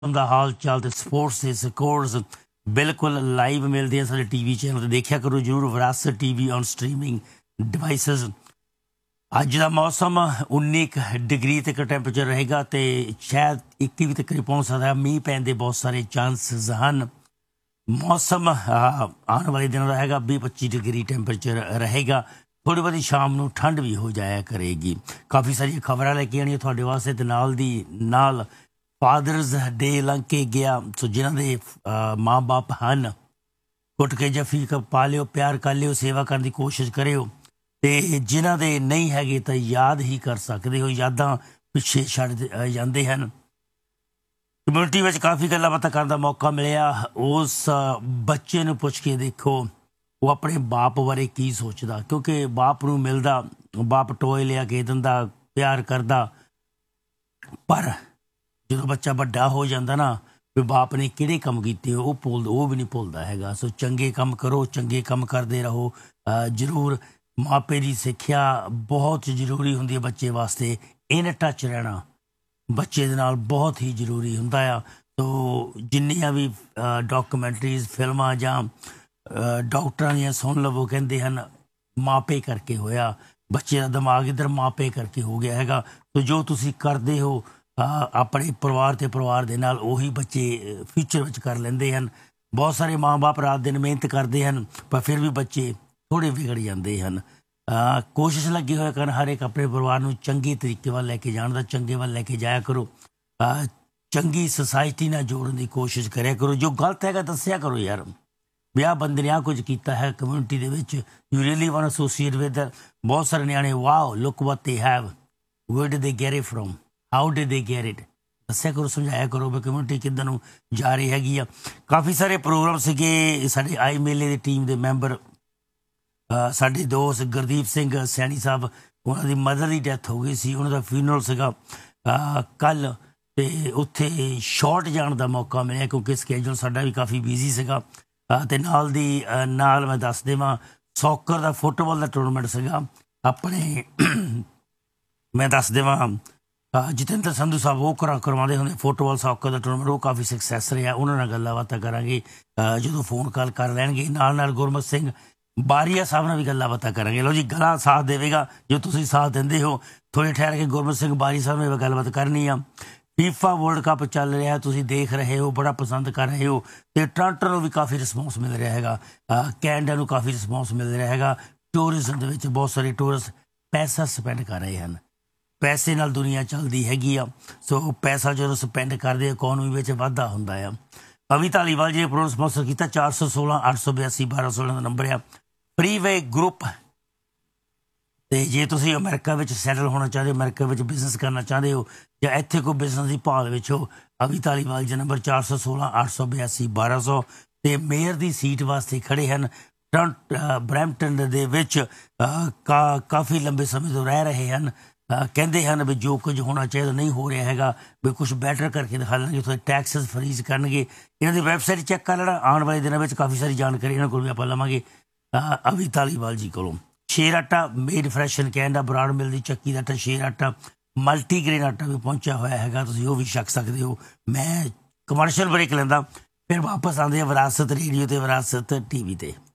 ਦਾ ਹਾਲ ਚਾਲ ਤੇ ਸਪੋਰਟਸ ਦੇ ਸਕੋਰਸ ਬਿਲਕੁਲ ਲਾਈਵ ਮਿਲਦੇ ਆ ਸਾਡੇ ਟੀਵੀ ਚੈਨਲ ਤੇ ਦੇਖਿਆ ਕਰੋ ਜਰੂਰ ਵਿਰਾਸਤ ਟੀਵੀ ਔਨ ਸਟ੍ਰੀਮਿੰਗ ਡਿਵਾਈਸਿਸ। ਅੱਜ ਦਾ ਮੌਸਮ 19 ਡਿਗਰੀ ਤੱਕ ਟੈਂਪਰੇਚਰ ਰਹੇਗਾ ਤੇ ਸ਼ਾਇਦ 21 ਵੀ ਤੱਕ ਪਹੁੰਚ ਸਕਦਾ। ਮੀਂਹ ਪੈਣ ਦੇ ਬਹੁਤ ਸਾਰੇ ਚਾਂਸਸ ਹਨ। ਮੌਸਮ ਆਉਣ ਵਾਲੇ ਦਿਨਾਂ ਦਾ ਹੈਗਾ 20-25 ਡਿਗਰੀ ਟੈਂਪਰੇਚਰ ਰਹੇਗਾ। ਥੋੜ੍ਹੀ ਬਹੁਤੀ ਸ਼ਾਮ ਨੂੰ ਠੰਡ ਵੀ ਹੋ ਜਾਇਆ ਕਰੇਗੀ। ਕਾਫੀ ਸਾਰੀਆਂ ਖਬਰਾਂ ਲੈ ਕੇ ਆਉਣੀਆਂ ਤੁਹਾਡੇ ਵਾਸਤੇ ਤੇ ਨਾਲ ਦੀ ਨਾਲ ਫਾਦਰਸ ਡੇ ਲੰਘ ਕੇ ਗਿਆ। ਸੋ ਜਿਨ੍ਹਾਂ ਦੇ ਮਾਂ ਬਾਪ ਹਨ ਕੁੱਟ ਕੇ ਜੱਫੀ ਪਾ ਲਿਓ, ਪਿਆਰ ਕਰ ਲਿਓ, ਸੇਵਾ ਕਰਨ ਦੀ ਕੋਸ਼ਿਸ਼ ਕਰਿਓ ਤੇ ਜਿਨ੍ਹਾਂ ਦੇ ਨਹੀਂ ਹੈਗੇ ਤਾਂ ਯਾਦ ਹੀ ਕਰ ਸਕਦੇ ਹੋ। ਯਾਦਾਂ ਪਿੱਛੇ ਛੱਡ ਜਾਂਦੇ ਹਨ। ਕਮਿਊਨਿਟੀ ਵਿੱਚ ਕਾਫੀ ਗੱਲਾਂ ਬਾਤਾਂ ਕਰਨ ਦਾ ਮੌਕਾ ਮਿਲਿਆ। ਉਸ ਬੱਚੇ ਨੂੰ ਪੁੱਛ ਕੇ ਦੇਖੋ ਉਹ ਆਪਣੇ ਬਾਪ ਬਾਰੇ ਕੀ ਸੋਚਦਾ, ਕਿਉਂਕਿ ਬਾਪ ਨੂੰ ਮਿਲਦਾ, ਬਾਪ ਟੋਏ ਲਿਆ ਕੇ ਦਿੰਦਾ, ਪਿਆਰ ਕਰਦਾ, ਪਰ ਜਦੋਂ ਬੱਚਾ ਵੱਡਾ ਹੋ ਜਾਂਦਾ ਨਾ ਵੀ ਬਾਪ ਨੇ ਕਿਹੜੇ ਕੰਮ ਕੀਤੇ ਉਹ ਵੀ ਨਹੀਂ ਭੁੱਲਦਾ ਹੈਗਾ। ਸੋ ਚੰਗੇ ਕੰਮ ਕਰੋ, ਚੰਗੇ ਕੰਮ ਕਰਦੇ ਰਹੋ ਜ਼ਰੂਰ। ਮਾਪੇ ਦੀ ਸਿੱਖਿਆ ਬਹੁਤ ਜ਼ਰੂਰੀ ਹੁੰਦੀ ਹੈ ਬੱਚੇ ਵਾਸਤੇ। ਇਨ ਟੱਚ ਰਹਿਣਾ ਬੱਚੇ ਦੇ ਨਾਲ ਬਹੁਤ ਹੀ ਜ਼ਰੂਰੀ ਹੁੰਦਾ ਆ। ਸੋ ਜਿੰਨੀਆਂ ਵੀ ਡਾਕੂਮੈਂਟਰੀਜ਼ ਫਿਲਮਾਂ ਜਾਂ ਡਾਕਟਰਾਂ ਦੀਆਂ ਸੁਣ ਲਵੋ, ਕਹਿੰਦੇ ਹਨ ਮਾਪੇ ਕਰਕੇ ਹੋਇਆ, ਬੱਚੇ ਦਾ ਦਿਮਾਗ ਇੱਧਰ ਮਾਪੇ ਕਰਕੇ ਹੋ ਗਿਆ ਹੈਗਾ। ਸੋ ਜੋ ਤੁਸੀਂ ਕਰਦੇ ਹੋ ਆਪਣੇ ਪਰਿਵਾਰ ਤੇ ਪਰਿਵਾਰ ਦੇ ਨਾਲ ਉਹੀ ਬੱਚੇ ਫਿਊਚਰ ਵਿੱਚ ਕਰ ਲੈਂਦੇ ਹਨ। ਬਹੁਤ ਸਾਰੇ ਮਾਂ ਬਾਪ ਰਾਤ ਦਿਨ ਮਿਹਨਤ ਕਰਦੇ ਹਨ ਪਰ ਫਿਰ ਵੀ ਬੱਚੇ ਥੋੜ੍ਹੇ ਵਿਗੜ ਜਾਂਦੇ ਹਨ। ਕੋਸ਼ਿਸ਼ ਲੱਗੀ ਹੋਇਆ ਕਰਨ ਹਰ ਇੱਕ ਆਪਣੇ ਪਰਿਵਾਰ ਨੂੰ ਚੰਗੇ ਤਰੀਕੇ ਵੱਲ ਲੈ ਕੇ ਜਾਣ ਦਾ, ਚੰਗੇ ਵੱਲ ਲੈ ਕੇ ਜਾਇਆ ਕਰੋ। ਚੰਗੀ ਸੁਸਾਇਟੀ ਨਾਲ ਜੋੜਨ ਦੀ ਕੋਸ਼ਿਸ਼ ਕਰਿਆ ਕਰੋ। ਜੋ ਗਲਤ ਹੈਗਾ ਦੱਸਿਆ ਕਰੋ ਯਾਰ ਵੀ ਆਹ ਬੰਦੇ ਨੇ ਆਹ ਕੁਝ ਕੀਤਾ ਹੈ ਕਮਿਊਨਿਟੀ ਦੇ ਵਿੱਚ। You really want associate with. ਬਹੁਤ ਸਾਰੇ ਨਿਆਣੇ wow look what they have, wear did ਦੇ get it from, how did ਦੇ ਗੈਟ ਇਟ। ਦੱਸਿਆ ਕਰੋ, ਸਮਝਾਇਆ ਕਰੋ ਵੀ ਕਮਿਊਨਿਟੀ ਕਿੱਦਾਂ ਨੂੰ ਜਾ ਰਹੀ ਹੈਗੀ ਆ। ਕਾਫੀ ਸਾਰੇ ਪ੍ਰੋਗਰਾਮ ਸੀਗੇ। ਸਾਡੇ ਆਈ ਮੇਲੇ ਦੀ ਟੀਮ ਦੇ ਮੈਂਬਰ ਸਾਡੇ ਦੋਸਤ ਗੁਰਦੀਪ ਸਿੰਘ ਸੈਣੀ ਸਾਹਿਬ, ਉਹਨਾਂ ਦੀ ਮਦਰ ਦੀ ਡੈਥ ਹੋ ਗਈ ਸੀ, ਉਹਨਾਂ ਦਾ ਫਿਊਨਰਲ ਸੀਗਾ ਕੱਲ੍ਹ ਤੇ ਉੱਥੇ ਸ਼ਾਰਟ ਜਾਣ ਦਾ ਮੌਕਾ ਮਿਲਿਆ ਕਿਉਂਕਿ ਸਕੇਜੂਲ ਸਾਡਾ ਵੀ ਕਾਫੀ ਬਿਜ਼ੀ ਸੀਗਾ। ਤੇ ਨਾਲ ਦੀ ਨਾਲ ਮੈਂ ਦੱਸ ਦੇਵਾਂ ਸੌਕਰ ਦਾ ਫੁੱਟਬਾਲ ਦਾ ਟੂਰਨਾਮੈਂਟ ਸੀਗਾ ਆਪਣੇ। ਮੈਂ ਦੱਸ ਦੇਵਾਂ ਜਤਿੰਦਰ ਸੰਧੂ ਸਾਹਿਬ ਉਹ ਕਰਵਾਉਂਦੇ ਹੁੰਦੇ ਫੁੱਟਬਾਲ ਸੌਕਰ ਦਾ ਟੂਰਨਾਮੈਂਟ, ਉਹ ਕਾਫੀ ਸਕਸੈਸ ਰਿਹਾ। ਉਹਨਾਂ ਨਾਲ ਗੱਲਾਂ ਬਾਤਾਂ ਕਰਾਂਗੇ ਜਦੋਂ ਫੋਨ ਕਾਲ ਕਰ ਲੈਣਗੇ। ਨਾਲ ਗੁਰਮਤ ਸਿੰਘ ਬਾਰੀਆ ਸਾਹਿਬ ਨਾਲ ਵੀ ਗੱਲਾਂ ਬਾਤਾਂ ਕਰਾਂਗੇ। ਲਓ ਜੀ, ਗਲਾ ਸਾਥ ਦੇਵੇਗਾ ਜੋ ਤੁਸੀਂ ਸਾਥ ਦਿੰਦੇ ਹੋ। ਥੋੜ੍ਹੇ ਠਹਿਰ ਕੇ ਗੁਰਮਤ ਸਿੰਘ ਬਾਰੀ ਸਾਹਿਬ ਨਾਲ ਗੱਲਬਾਤ ਕਰਨੀ ਆ। ਫੀਫਾ ਵਰਲਡ ਕੱਪ ਚੱਲ ਰਿਹਾ, ਤੁਸੀਂ ਦੇਖ ਰਹੇ ਹੋ, ਬੜਾ ਪਸੰਦ ਕਰ ਰਹੇ ਹੋ ਤੇ ਟੋਰਾਂਟੋ ਨੂੰ ਵੀ ਕਾਫੀ ਰਿਸਪੌਂਸ ਮਿਲ ਰਿਹਾ ਹੈਗਾ, ਕੈਨੇਡਾ ਨੂੰ ਕਾਫੀ ਰਿਸਪੌਂਸ ਮਿਲ ਰਿਹਾ ਹੈਗਾ। ਟੂਰਿਜ਼ਮ ਦੇ ਵਿੱਚ ਬਹੁਤ ਸਾਰੇ ਟੂਰਿਸਟ ਪੈਸਾ ਸਪੈਂਡ ਕਰ ਰਹੇ ਹਨ। ਪੈਸੇ ਨਾਲ ਦੁਨੀਆ ਚੱਲਦੀ ਹੈਗੀ ਆ। ਸੋ ਪੈਸਾ ਜਦੋਂ ਸਪੈਂਡ ਕਰਦੇ ਇਕੋਨਮੀ ਵਿੱਚ ਵਾਧਾ ਹੁੰਦਾ ਆ। ਅਵੀ ਧਾਲੀਵਾਲ ਜੀ ਨੇ ਪ੍ਰੋਗਰਾਮ ਸਪਾਂਸਰ ਕੀਤਾ। 416-882-1216 ਦਾ ਨੰਬਰ ਆ। ਫਰੀਵੇ ਗਰੁੱਪ। ਤੇ ਜੇ ਤੁਸੀਂ ਅਮਰੀਕਾ ਵਿੱਚ ਸੈਟਲ ਹੋਣਾ ਚਾਹੁੰਦੇ ਹੋ, ਅਮਰੀਕਾ ਵਿੱਚ ਬਿਜ਼ਨਸ ਕਰਨਾ ਚਾਹੁੰਦੇ ਹੋ ਜਾਂ ਇੱਥੇ ਕੋਈ ਬਿਜ਼ਨਸ ਦੀ ਭਾਲ ਵਿੱਚ ਹੋ, ਅਵੀ ਧਾਲੀਵਾਲ ਜੀ ਨੰਬਰ 416-882-1200 ਤੇ ਮੇਅਰ ਦੀ ਸੀਟ ਵਾਸਤੇ ਖੜੇ ਹਨ। ਬਰੈਂਪਟਨ ਦੇ ਵਿੱਚ ਕਾਫੀ ਲੰਬੇ ਸਮੇਂ ਤੋਂ ਰਹਿ ਰਹੇ ਹਨ। ਕਹਿੰਦੇ ਹਨ ਵੀ ਜੋ ਕੁਝ ਹੋਣਾ ਚਾਹੀਦਾ ਨਹੀਂ ਹੋ ਰਿਹਾ ਹੈਗਾ, ਵੀ ਕੁਛ ਬੈਟਰ ਕਰਕੇ ਦਿਖਾ ਲੈਣਗੇ, ਥੋੜ੍ਹੇ ਟੈਕਸਿਸ ਫਰੀਜ਼ ਕਰਨਗੇ। ਇਹਨਾਂ ਦੀ ਵੈਬਸਾਈਟ ਚੈੱਕ ਕਰ ਲੈਣਾ। ਆਉਣ ਵਾਲੇ ਦਿਨਾਂ ਵਿੱਚ ਕਾਫੀ ਸਾਰੀ ਜਾਣਕਾਰੀ ਇਹਨਾਂ ਕੋਲ ਵੀ ਆਪਾਂ ਲਵਾਂਗੇ ਅਵੀ ਧਾਲੀਵਾਲ ਜੀ ਕੋਲੋਂ। ਸ਼ੇਰ ਆਟਾ made fresh and Canada, Brar ਮਿਲਦੀ ਚੱਕੀ ਦਾ ਆਟਾ, ਸ਼ੇਰ ਆਟਾ ਮਲਟੀਗ੍ਰੇਨ ਆਟਾ ਵੀ ਪਹੁੰਚਿਆ ਹੋਇਆ ਹੈਗਾ, ਤੁਸੀਂ ਉਹ ਵੀ ਛਕ ਸਕਦੇ ਹੋ। ਮੈਂ ਕਮਰਸ਼ੀਅਲ ਬ੍ਰੇਕ ਲੈਂਦਾ, ਫਿਰ ਵਾਪਸ ਆਉਂਦੇ ਆ ਵਿਰਾਸਤ ਰੇਡੀਓ ਤੇ ਵਿਰਾਸਤ TV ਤੇ।